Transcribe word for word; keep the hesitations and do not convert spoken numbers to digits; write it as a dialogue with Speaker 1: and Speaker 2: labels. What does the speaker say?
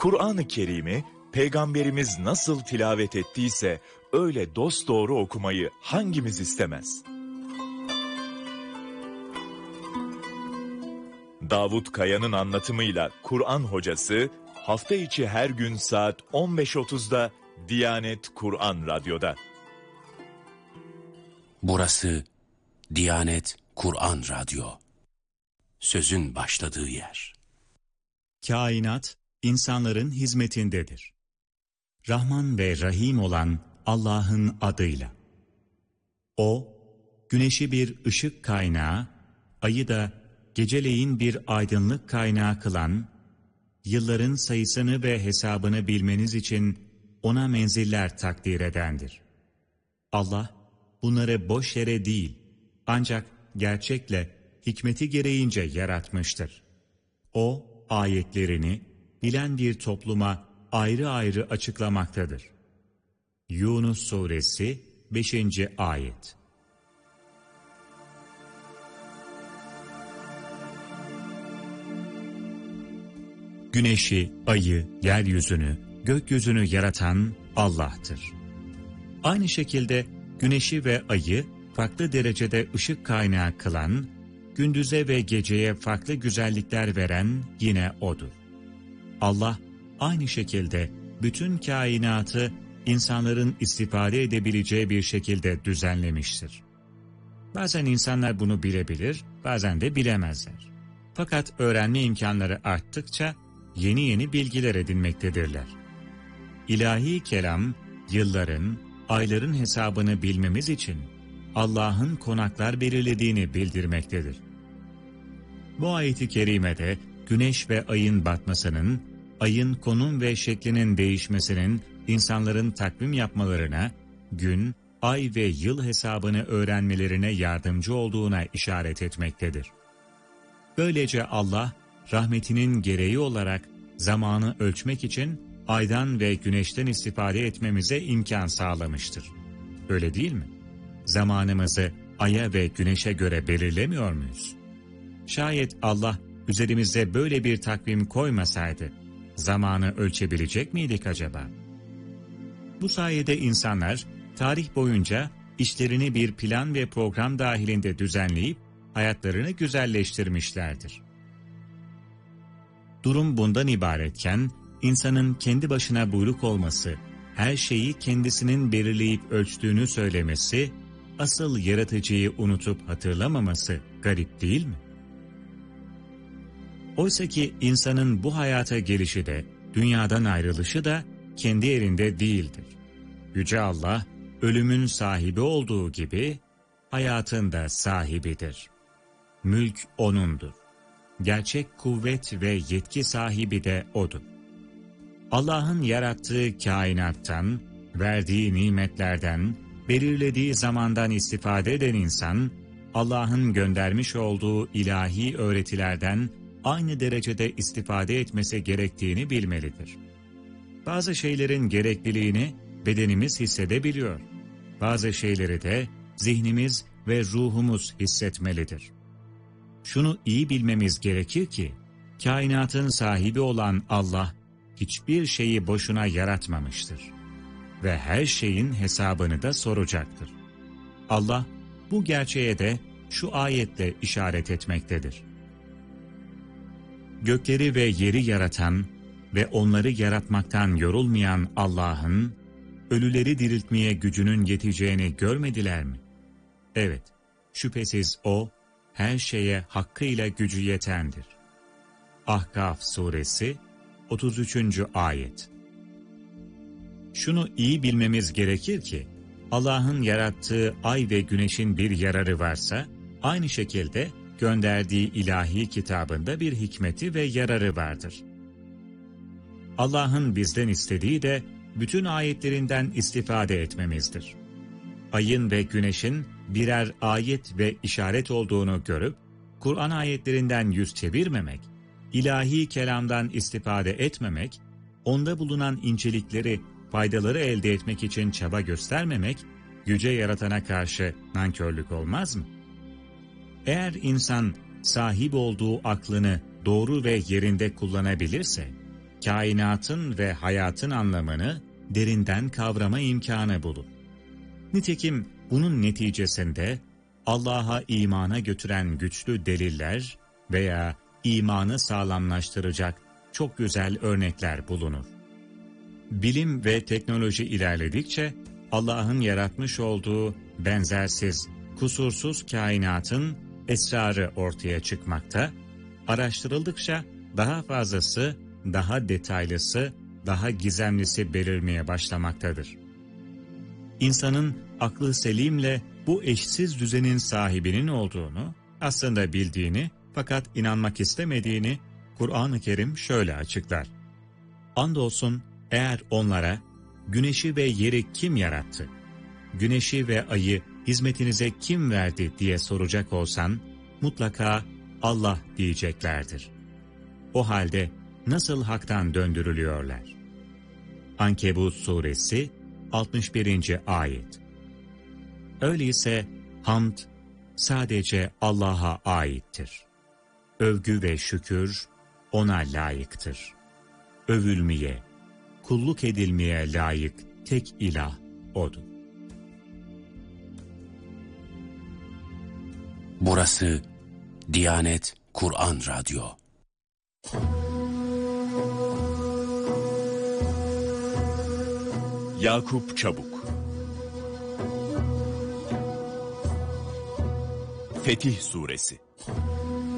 Speaker 1: Kur'an-ı Kerim'i Peygamberimiz nasıl tilavet ettiyse öyle dosdoğru okumayı hangimiz istemez? Davut Kaya'nın anlatımıyla Kur'an Hocası hafta içi her gün saat on beş otuzda Diyanet Kur'an Radyo'da.
Speaker 2: Burası Diyanet Kur'an Radyo. Sözün başladığı yer.
Speaker 3: Kainat, insanların hizmetindedir. Rahman ve Rahim olan Allah'ın adıyla. O, güneşi bir ışık kaynağı, ayı da geceleyin bir aydınlık kaynağı kılan, yılların sayısını ve hesabını bilmeniz için ona menziller takdir edendir. Allah, bunları boş yere değil, ancak gerçekle, hikmeti gereğince yaratmıştır. O, ayetlerini bilen bir topluma ayrı ayrı açıklamaktadır. Yunus Suresi beşinci Ayet. Güneşi, ayı, yeryüzünü, gökyüzünü yaratan Allah'tır. Aynı şekilde güneşi ve ayı farklı derecede ışık kaynağı kılan, gündüze ve geceye farklı güzellikler veren yine O'dur. Allah aynı şekilde bütün kainatı insanların istifade edebileceği bir şekilde düzenlemiştir. Bazen insanlar bunu bilebilir, bazen de bilemezler. Fakat öğrenme imkanları arttıkça yeni yeni bilgiler edinmektedirler. İlahi kelam, yılların, ayların hesabını bilmemiz için Allah'ın konaklar belirlediğini bildirmektedir. Bu ayet-i kerimede güneş ve ayın batmasının, ayın konum ve şeklinin değişmesinin insanların takvim yapmalarına, gün, ay ve yıl hesabını öğrenmelerine yardımcı olduğuna işaret etmektedir. Böylece Allah, rahmetinin gereği olarak zamanı ölçmek için aydan ve güneşten istifade etmemize imkan sağlamıştır. Öyle değil mi? Zamanımızı aya ve güneşe göre belirlemiyor muyuz? Şayet Allah üzerimize böyle bir takvim koymasaydı, zamanı ölçebilecek miydik acaba? Bu sayede insanlar tarih boyunca işlerini bir plan ve program dahilinde düzenleyip hayatlarını güzelleştirmişlerdir. Durum bundan ibaretken, insanın kendi başına buyruk olması, her şeyi kendisinin belirleyip ölçtüğünü söylemesi, asıl yaratıcıyı unutup hatırlamaması garip değil mi? Oysa ki insanın bu hayata gelişi de, dünyadan ayrılışı da kendi elinde değildir. Yüce Allah, ölümün sahibi olduğu gibi, hayatın da sahibidir. Mülk O'nundur. Gerçek kuvvet ve yetki sahibi de O'dur. Allah'ın yarattığı kainattan, verdiği nimetlerden, belirlediği zamandan istifade eden insan, Allah'ın göndermiş olduğu ilahi öğretilerden aynı derecede istifade etmesi gerektiğini bilmelidir. Bazı şeylerin gerekliliğini bedenimiz hissedebiliyor. Bazı şeyleri de zihnimiz ve ruhumuz hissetmelidir. Şunu iyi bilmemiz gerekir ki, kainatın sahibi olan Allah, hiçbir şeyi boşuna yaratmamıştır. Ve her şeyin hesabını da soracaktır. Allah, bu gerçeğe de şu ayetle işaret etmektedir. Gökleri ve yeri yaratan ve onları yaratmaktan yorulmayan Allah'ın, ölüleri diriltmeye gücünün yeteceğini görmediler mi? Evet, şüphesiz O, her şeye hakkıyla gücü yetendir. Ahkaf Suresi otuz üçüncü Ayet. Şunu iyi bilmemiz gerekir ki, Allah'ın yarattığı ay ve güneşin bir yararı varsa, aynı şekilde gönderdiği ilahi kitabında bir hikmeti ve yararı vardır. Allah'ın bizden istediği de bütün ayetlerinden istifade etmemizdir. Ayın ve güneşin birer ayet ve işaret olduğunu görüp, Kur'an ayetlerinden yüz çevirmemek, ilahi kelamdan istifade etmemek, onda bulunan incelikleri, faydaları elde etmek için çaba göstermemek, yüce yaratana karşı nankörlük olmaz mı? Eğer insan sahip olduğu aklını doğru ve yerinde kullanabilirse, kainatın ve hayatın anlamını derinden kavrama imkanı bulur. Nitekim bunun neticesinde Allah'a imana götüren güçlü deliller veya imanı sağlamlaştıracak çok güzel örnekler bulunur. Bilim ve teknoloji ilerledikçe Allah'ın yaratmış olduğu benzersiz, kusursuz kainatın esrarı ortaya çıkmakta, araştırıldıkça daha fazlası, daha detaylısı, daha gizemlisi belirmeye başlamaktadır. İnsanın aklı selimle bu eşsiz düzenin sahibinin olduğunu, aslında bildiğini fakat inanmak istemediğini Kur'an-ı Kerim şöyle açıklar. Andolsun eğer onlara güneşi ve yeri kim yarattı, güneşi ve ayı hizmetinize kim verdi diye soracak olsan mutlaka Allah diyeceklerdir. O halde nasıl haktan döndürülüyorlar? Ankebut suresi altmış birinci ayet. Öyleyse hamd sadece Allah'a aittir. Övgü ve şükür O'na layıktır. Övülmeye, kulluk edilmeye layık tek ilah O'dur.
Speaker 2: Burası Diyanet Kur'an Radyo.
Speaker 1: Yakup Çabuk. Fetih Suresi.